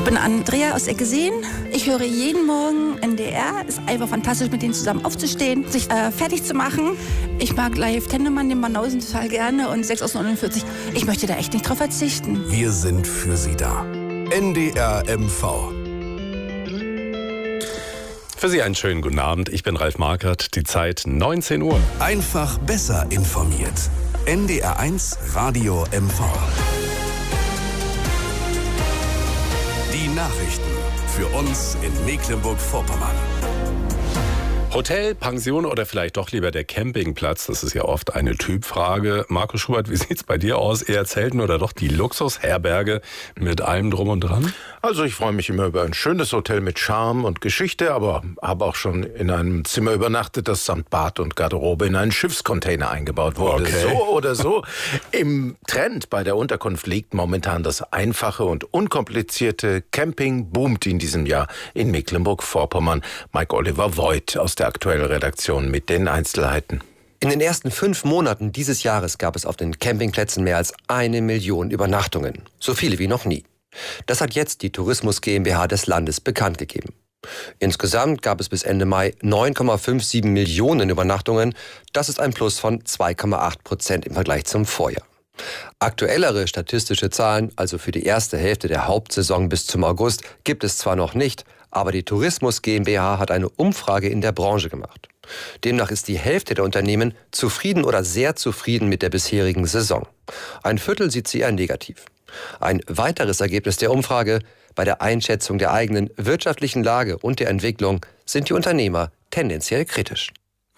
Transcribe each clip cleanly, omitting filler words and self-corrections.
bin Andrea aus Eggeseen. Ich höre jeden Morgen NDR. Ist einfach fantastisch, mit denen zusammen aufzustehen, sich fertig zu machen. Ich mag Live Tendemann, den Banausen total gerne und 6 aus 49. Ich möchte da echt nicht drauf verzichten. Wir sind für Sie da. NDR MV. Für Sie einen schönen guten Abend. Ich bin Ralf Markert. Die Zeit 19 Uhr. Einfach besser informiert. NDR 1 Radio MV. Die Nachrichten für uns in Mecklenburg-Vorpommern. Hotel, Pension oder vielleicht doch lieber der Campingplatz? Das ist ja oft eine Typfrage. Markus Schubert, wie sieht's bei dir aus? Eher Zelten oder doch die Luxusherberge mit allem drum und dran? Also ich freue mich immer über ein schönes Hotel mit Charme und Geschichte, aber habe auch schon in einem Zimmer übernachtet, das samt Bad und Garderobe in einen Schiffscontainer eingebaut wurde. Okay. So oder so. Im Trend bei der Unterkunft liegt momentan das einfache und unkomplizierte Camping boomt in diesem Jahr in Mecklenburg-Vorpommern. Mike Oliver Voigt aus der aktuellen Redaktion mit den Einzelheiten. In den ersten 5 Monaten dieses Jahres gab es auf den Campingplätzen mehr als 1 Million Übernachtungen. So viele wie noch nie. Das hat jetzt die Tourismus GmbH des Landes bekannt gegeben. Insgesamt gab es bis Ende Mai 9,57 Millionen Übernachtungen. Das ist ein Plus von 2,8% im Vergleich zum Vorjahr. Aktuellere statistische Zahlen, also für die erste Hälfte der Hauptsaison bis zum August, gibt es zwar noch nicht, aber die Tourismus GmbH hat eine Umfrage in der Branche gemacht. Demnach ist die Hälfte der Unternehmen zufrieden oder sehr zufrieden mit der bisherigen Saison. Ein Viertel sieht sie eher negativ. Ein weiteres Ergebnis der Umfrage: Bei der Einschätzung der eigenen wirtschaftlichen Lage und der Entwicklung sind die Unternehmer tendenziell kritisch.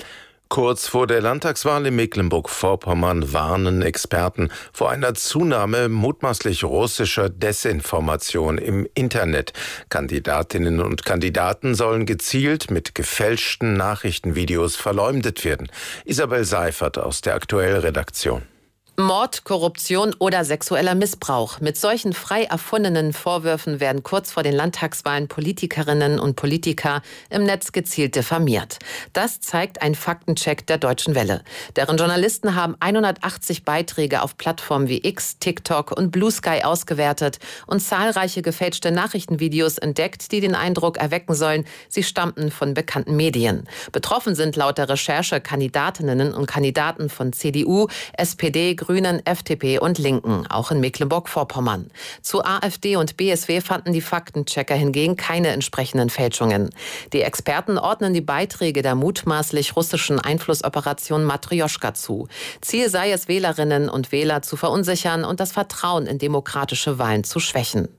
Kurz vor der Landtagswahl in Mecklenburg-Vorpommern warnen Experten vor einer Zunahme mutmaßlich russischer Desinformation im Internet. Kandidatinnen und Kandidaten sollen gezielt mit gefälschten Nachrichtenvideos verleumdet werden. Isabel Seifert aus der aktuellen Redaktion. Mord, Korruption oder sexueller Missbrauch. Mit solchen frei erfundenen Vorwürfen werden kurz vor den Landtagswahlen Politikerinnen und Politiker im Netz gezielt diffamiert. Das zeigt ein Faktencheck der Deutschen Welle. Deren Journalisten haben 180 Beiträge auf Plattformen wie X, TikTok und Blue Sky ausgewertet und zahlreiche gefälschte Nachrichtenvideos entdeckt, die den Eindruck erwecken sollen, sie stammten von bekannten Medien. Betroffen sind laut der Recherche Kandidatinnen und Kandidaten von CDU, SPD, Grünen, FDP und Linken, auch in Mecklenburg-Vorpommern. Zu AfD und BSW fanden die Faktenchecker hingegen keine entsprechenden Fälschungen. Die Experten ordnen die Beiträge der mutmaßlich russischen Einflussoperation Matrjoschka zu. Ziel sei es, Wählerinnen und Wähler zu verunsichern und das Vertrauen in demokratische Wahlen zu schwächen.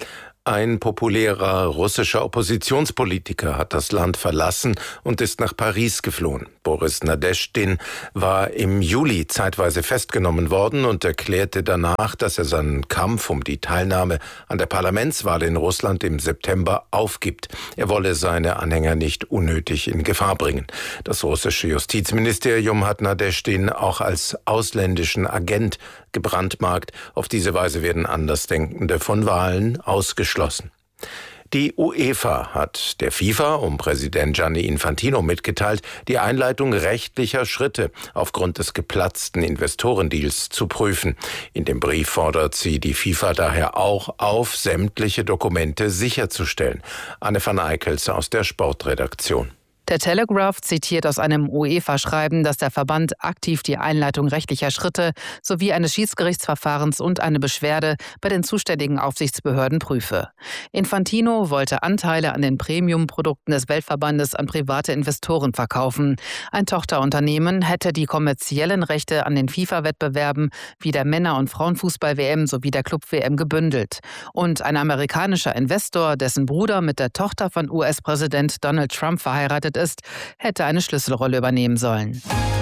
Ein populärer russischer Oppositionspolitiker hat das Land verlassen und ist nach Paris geflohen. Boris Nadeschdin war im Juli zeitweise festgenommen worden und erklärte danach, dass er seinen Kampf um die Teilnahme an der Parlamentswahl in Russland im September aufgibt. Er wolle seine Anhänger nicht unnötig in Gefahr bringen. Das russische Justizministerium hat Nadeschdin auch als ausländischen Agent gebrandmarkt. Auf diese Weise werden Andersdenkende von Wahlen ausgeschlossen. Die UEFA hat der FIFA um Präsident Gianni Infantino mitgeteilt, die Einleitung rechtlicher Schritte aufgrund des geplatzten Investorendeals zu prüfen. In dem Brief fordert sie die FIFA daher auch auf, sämtliche Dokumente sicherzustellen. Anne van Eickels aus der Sportredaktion. Der Telegraph zitiert aus einem UEFA-Schreiben, dass der Verband aktiv die Einleitung rechtlicher Schritte sowie eines Schiedsgerichtsverfahrens und eine Beschwerde bei den zuständigen Aufsichtsbehörden prüfe. Infantino wollte Anteile an den Premium-Produkten des Weltverbandes an private Investoren verkaufen. Ein Tochterunternehmen hätte die kommerziellen Rechte an den FIFA-Wettbewerben wie der Männer- und Frauenfußball-WM sowie der Club-WM gebündelt. Und ein amerikanischer Investor, dessen Bruder mit der Tochter von US-Präsident Donald Trump verheiratet ist, hätte eine Schlüsselrolle übernehmen sollen.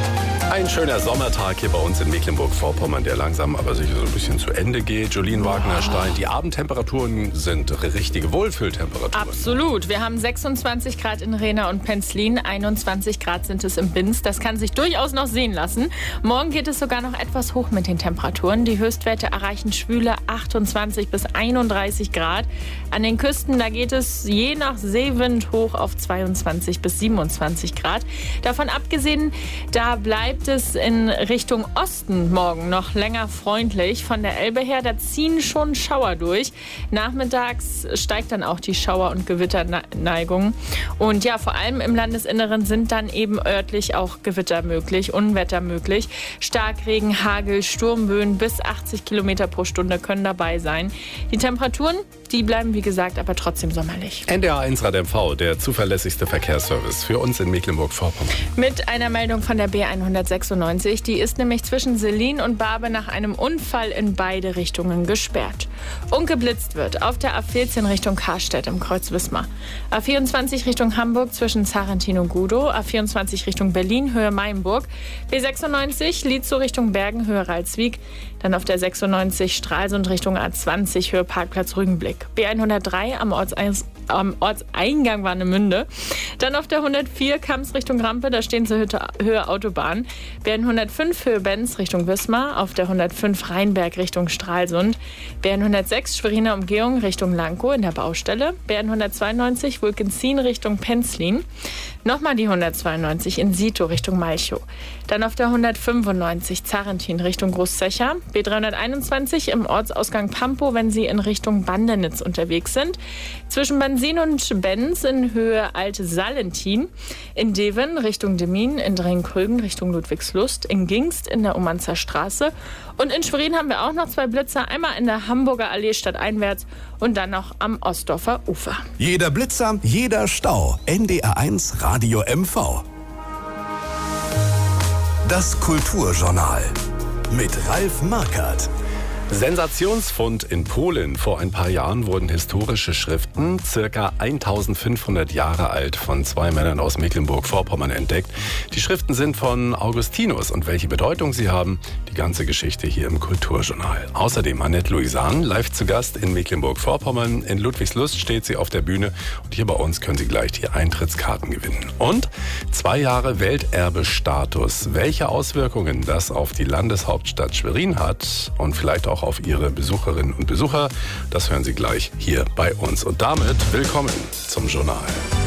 Ein schöner Sommertag hier bei uns in Mecklenburg-Vorpommern, der langsam aber sicher so ein bisschen zu Ende geht. Jolien Wagner-Stein, die Abendtemperaturen sind richtige Wohlfühltemperaturen. Absolut. Wir haben 26 Grad in Rehna und Penzlin, 21 Grad sind es im Binz. Das kann sich durchaus noch sehen lassen. Morgen geht es sogar noch etwas hoch mit den Temperaturen. Die Höchstwerte erreichen schwüle 28 bis 31 Grad. An den Küsten, da geht es je nach Seewind hoch auf 22 bis 27 Grad. Davon abgesehen, da bleibt bleibt es in Richtung Osten morgen noch länger freundlich. Von der Elbe her, da ziehen schon Schauer durch. Nachmittags steigt dann auch die Schauer- und Gewitterneigung. Und ja, vor allem im Landesinneren sind dann eben örtlich auch Gewitter möglich, Unwetter möglich. Starkregen, Hagel, Sturmböen bis 80 Kilometer pro Stunde können dabei sein. Die Temperaturen, die bleiben wie gesagt aber trotzdem sommerlich. NDR 1 Rad MV, der zuverlässigste Verkehrsservice für uns in Mecklenburg-Vorpommern. Mit einer Meldung von der B196, die ist nämlich zwischen Selin und Barbe nach einem Unfall in beide Richtungen gesperrt. Und geblitzt wird auf der A14 Richtung Karstedt im Kreuz Wismar. A24 Richtung Hamburg zwischen Zarentin und Gudow. A24 Richtung Berlin, Höhe Mainburg. B96 Lietzow Richtung Bergen, Höhe Ralswiek. Dann auf der 96 Stralsund Richtung A20, Höhe Parkplatz Rügenblick. B103 am Ortseingang Warnemünde. Dann auf der 104 Kamms Richtung Rampe, da stehen zur Höhe Autobahn. B105 Höhe Benz Richtung Wismar. Auf der 105 Rheinberg Richtung Stralsund. B106 Schweriner Umgehung Richtung Lankow in der Baustelle. B192 Wulkenzin Richtung Penzlin. Nochmal die 192 in Sito Richtung Malchow. Dann auf der 195 Zarentin Richtung Großzecher. B321 im Ortsausgang Pampow, wenn Sie in Richtung Bandenitz unterwegs sind. Zwischen Bansin und Benz in Höhe Alte Salentin. In Deven Richtung Demmin. In Drenkrögen Richtung Ludwigslust. In Gingst in der Umanzer Straße. Und in Schwerin haben wir auch noch 2 Blitzer. Einmal in der Hamburger Allee stadteinwärts und dann noch am Ostdorfer Ufer. Jeder Blitzer, jeder Stau. NDR 1 Radio MV. Das Kulturjournal mit Ralf Markert. Sensationsfund in Polen. Vor ein paar Jahren wurden historische Schriften, circa 1500 Jahre alt, von 2 Männern aus Mecklenburg-Vorpommern entdeckt. Die Schriften sind von Augustinus und welche Bedeutung sie haben, die ganze Geschichte hier im Kulturjournal. Außerdem Annette Louisan, live zu Gast in Mecklenburg-Vorpommern. In Ludwigslust steht sie auf der Bühne und hier bei uns können Sie gleich die Eintrittskarten gewinnen. Und 2 Jahre Welterbestatus. Welche Auswirkungen das auf die Landeshauptstadt Schwerin hat und vielleicht auch auf Ihre Besucherinnen und Besucher, das hören Sie gleich hier bei uns. Und damit willkommen zum Journal.